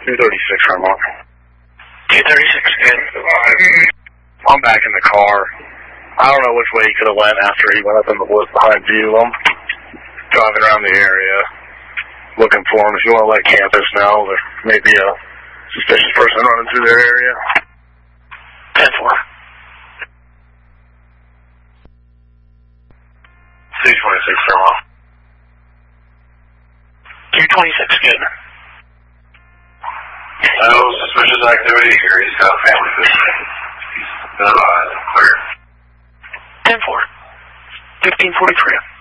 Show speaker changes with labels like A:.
A: 236 Fremont.
B: 236, good.
A: I'm back in the car. I don't know which way he could have went after he went up in the woods behind view. I'm driving around the area, looking for him. If you want to let campus know, there may be a suspicious person running through their area.
B: 10-4.
A: 226 Fremont.
B: 226, good.
A: No suspicious activity here. He's got a family visiting. He's clear.
B: 10-4. 1543.